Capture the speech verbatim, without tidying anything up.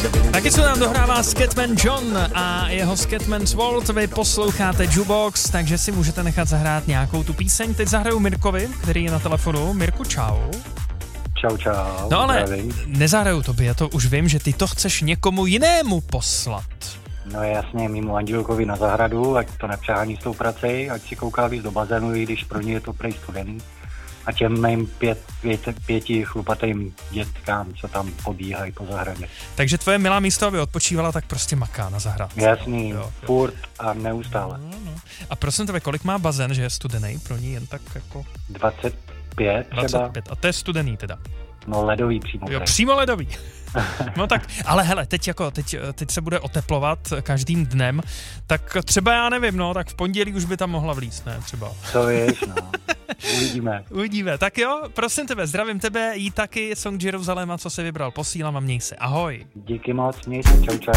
Taky se nám dohrává Scatman John a jeho Scatman's World. Vy posloucháte Jukebox, takže si můžete nechat zahrát nějakou tu píseň. Teď zahraju Mirkovi, který je na telefonu. Mirku, čau. Čau, čau. No ale zdravím. nezahraju tobě, to už vím, že ty to chceš někomu jinému poslat. No jasně, mimo manželkovi na zahradu, ať to nepřehání s tou prací, ať si kouká víc do bazénu, i když pro ně je to prej studený. A těm mým pět, pět, pěti chlupatým dětkám, co tam pobíhají po zahradě. Takže tvoje milá místo, aby odpočívala, tak prostě maká na zahradce. Jasný, Jo, jo. furt a neustále. No, no. A prosím tebe, kolik má bazén, že je studený pro ní jen tak jako... dvacet pět třeba. dvacet pět. A to je studený teda. No ledový přímo. Jo, přímo ledový. No tak, ale hele, teď jako, teď, teď se bude oteplovat každým dnem, tak třeba já nevím, no, tak v pondělí už by tam mohla vlízt, ne, třeba. Co víš, no. Uvidíme. Uvidíme. Tak jo, prosím tebe, zdravím tebe, jí taky, song Jeruzaléma, co se vybral, posílám a měj se. Ahoj. Díky moc, mějte, čau, čau.